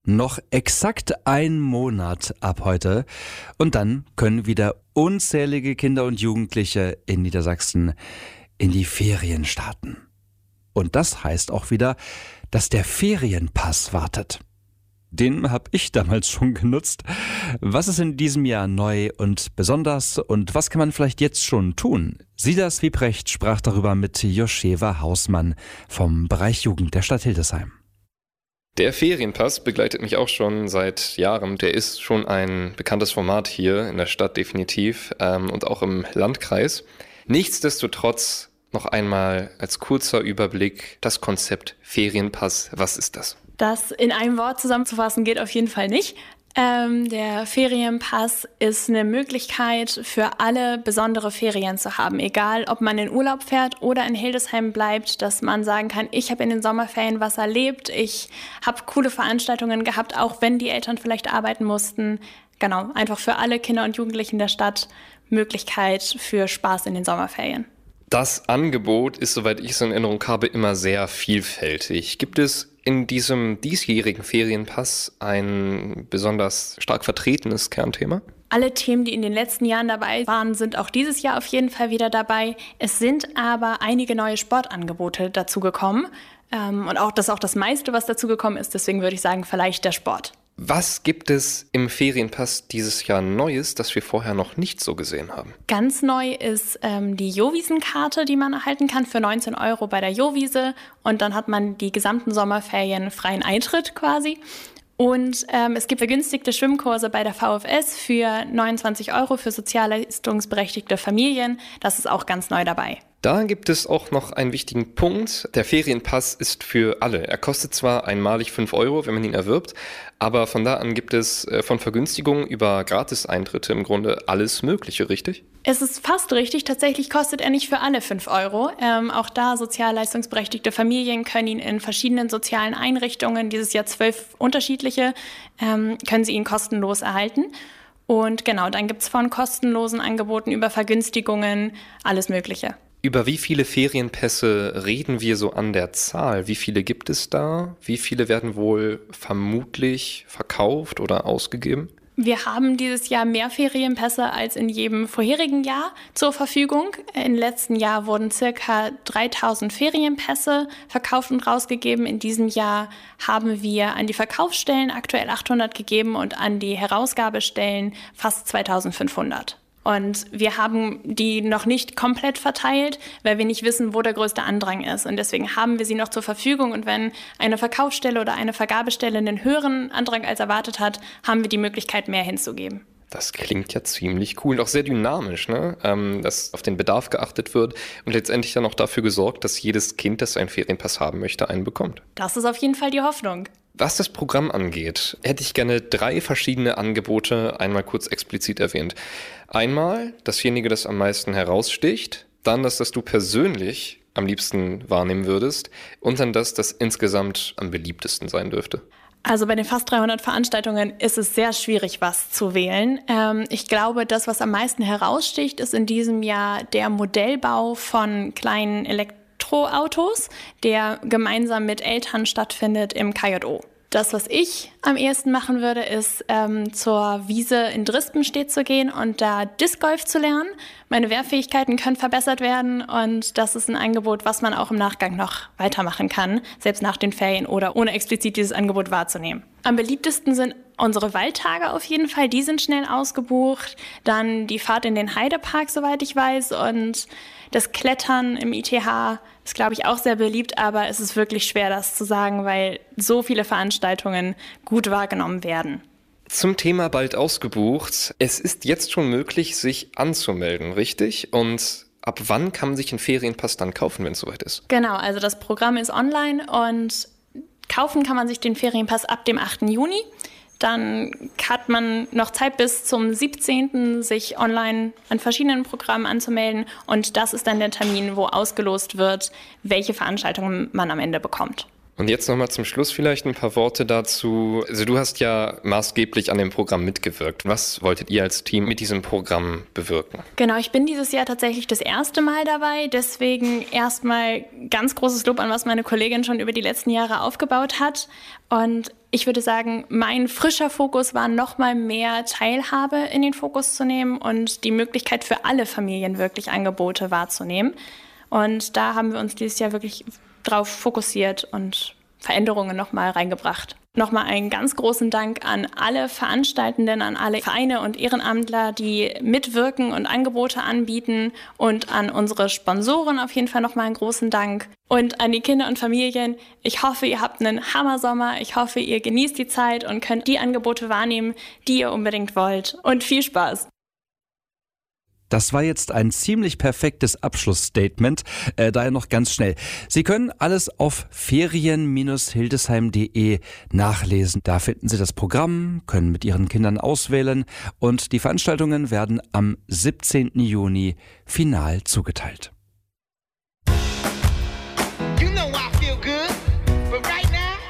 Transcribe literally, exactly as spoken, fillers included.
Noch exakt ein Monat ab heute und dann können wieder unzählige Kinder und Jugendliche in Niedersachsen in die Ferien starten. Und das heißt auch wieder, dass der Ferienpass wartet. Den habe ich damals schon genutzt. Was ist in diesem Jahr neu und besonders und was kann man vielleicht jetzt schon tun? Silas Wiebrecht sprach darüber mit Joscheva Hausmann vom Bereich Jugend der Stadt Hildesheim. Der Ferienpass begleitet mich auch schon seit Jahren. Der ist schon ein bekanntes Format hier in der Stadt definitiv ähm, und auch im Landkreis. Nichtsdestotrotz noch einmal als kurzer Überblick das Konzept Ferienpass. Was ist das? Das in einem Wort zusammenzufassen geht auf jeden Fall nicht. Ähm, der Ferienpass ist eine Möglichkeit für alle besondere Ferien zu haben, egal ob man in Urlaub fährt oder in Hildesheim bleibt, dass man sagen kann, ich habe in den Sommerferien was erlebt, ich habe coole Veranstaltungen gehabt, auch wenn die Eltern vielleicht arbeiten mussten. Genau, einfach für alle Kinder und Jugendlichen der Stadt Möglichkeit für Spaß in den Sommerferien. Das Angebot ist, soweit ich es in Erinnerung habe, immer sehr vielfältig. Gibt es in diesem diesjährigen Ferienpass ein besonders stark vertretenes Kernthema? Alle Themen, die in den letzten Jahren dabei waren, sind auch dieses Jahr auf jeden Fall wieder dabei. Es sind aber einige neue Sportangebote dazugekommen. Und auch das ist auch das meiste, was dazugekommen ist. Deswegen würde ich sagen, vielleicht der Sport. Was gibt es im Ferienpass dieses Jahr Neues, das wir vorher noch nicht so gesehen haben? Ganz neu ist ähm, die Jowiesen-Karte, die man erhalten kann für neunzehn Euro bei der Jowiese. Und dann hat man die gesamten Sommerferien freien Eintritt quasi. Und ähm, es gibt vergünstigte Schwimmkurse bei der V F S für neunundzwanzig Euro für sozialleistungsberechtigte Familien. Das ist auch ganz neu dabei. Da gibt es auch noch einen wichtigen Punkt. Der Ferienpass ist für alle. Er kostet zwar einmalig fünf Euro, wenn man ihn erwirbt, aber von da an gibt es von Vergünstigungen über Gratiseintritte im Grunde alles Mögliche, richtig? Es ist fast richtig. Tatsächlich kostet er nicht für alle fünf Euro. Ähm, auch da sozialleistungsberechtigte Familien können ihn in verschiedenen sozialen Einrichtungen, dieses Jahr zwölf unterschiedliche, ähm, können sie ihn kostenlos erhalten. Und genau, dann gibt es von kostenlosen Angeboten über Vergünstigungen alles Mögliche. Über wie viele Ferienpässe reden wir so an der Zahl? Wie viele gibt es da? Wie viele werden wohl vermutlich verkauft oder ausgegeben? Wir haben dieses Jahr mehr Ferienpässe als in jedem vorherigen Jahr zur Verfügung. Im letzten Jahr wurden circa dreitausend Ferienpässe verkauft und rausgegeben. In diesem Jahr haben wir an die Verkaufsstellen aktuell achthundert gegeben und an die Herausgabestellen fast zweitausendfünfhundert. Und wir haben die noch nicht komplett verteilt, weil wir nicht wissen, wo der größte Andrang ist. Und deswegen haben wir sie noch zur Verfügung. Und wenn eine Verkaufsstelle oder eine Vergabestelle einen höheren Andrang als erwartet hat, haben wir die Möglichkeit, mehr hinzugeben. Das klingt ja ziemlich cool und auch sehr dynamisch, ne? Ähm, dass auf den Bedarf geachtet wird und letztendlich dann auch dafür gesorgt, dass jedes Kind, das einen Ferienpass haben möchte, einen bekommt. Das ist auf jeden Fall die Hoffnung. Was das Programm angeht, hätte ich gerne drei verschiedene Angebote einmal kurz explizit erwähnt. Einmal dasjenige, das am meisten heraussticht, dann das, das du persönlich am liebsten wahrnehmen würdest und dann das, das insgesamt am beliebtesten sein dürfte. Also bei den fast dreihundert Veranstaltungen ist es sehr schwierig, was zu wählen. Ähm, ich glaube, das, was am meisten heraussticht, ist in diesem Jahr der Modellbau von kleinen Elektroautos, der gemeinsam mit Eltern stattfindet im K J O. Das, was ich am ehesten machen würde, ist ähm, zur Wiese in Drispenstedt zu gehen und da Disc Golf zu lernen. Meine Wehrfähigkeiten können verbessert werden und das ist ein Angebot, was man auch im Nachgang noch weitermachen kann, selbst nach den Ferien oder ohne explizit dieses Angebot wahrzunehmen. Am beliebtesten sind unsere Waldtage auf jeden Fall, die sind schnell ausgebucht. Dann die Fahrt in den Heidepark, soweit ich weiß, und das Klettern im I T H ist, glaube ich, auch sehr beliebt, aber es ist wirklich schwer, das zu sagen, weil so viele Veranstaltungen gut wahrgenommen werden. Zum Thema bald ausgebucht. Es ist jetzt schon möglich, sich anzumelden, richtig? Und ab wann kann man sich einen Ferienpass dann kaufen, wenn es soweit ist? Genau, also das Programm ist online und kaufen kann man sich den Ferienpass ab dem achten Juni. Dann hat man noch Zeit bis zum siebzehnten sich online an verschiedenen Programmen anzumelden. Und das ist dann der Termin, wo ausgelost wird, welche Veranstaltungen man am Ende bekommt. Und jetzt nochmal zum Schluss vielleicht ein paar Worte dazu. Also du hast ja maßgeblich an dem Programm mitgewirkt. Was wolltet ihr als Team mit diesem Programm bewirken? Genau, ich bin dieses Jahr tatsächlich das erste Mal dabei. Deswegen erstmal ganz großes Lob an, was meine Kollegin schon über die letzten Jahre aufgebaut hat. Und Ich würde sagen, mein frischer Fokus war nochmal mehr Teilhabe in den Fokus zu nehmen und die Möglichkeit für alle Familien wirklich Angebote wahrzunehmen. Und da haben wir uns dieses Jahr wirklich drauf fokussiert und Veränderungen nochmal reingebracht. Nochmal einen ganz großen Dank an alle Veranstaltenden, an alle Vereine und Ehrenamtler, die mitwirken und Angebote anbieten, und an unsere Sponsoren auf jeden Fall nochmal einen großen Dank. Und an die Kinder und Familien, ich hoffe, ihr habt einen Hammersommer, ich hoffe, ihr genießt die Zeit und könnt die Angebote wahrnehmen, die ihr unbedingt wollt. Und viel Spaß! Das war jetzt ein ziemlich perfektes Abschlussstatement, äh, daher noch ganz schnell. Sie können alles auf ferien Bindestrich hildesheim punkt de nachlesen. Da finden Sie das Programm, können mit Ihren Kindern auswählen und die Veranstaltungen werden am siebzehnten Juni final zugeteilt.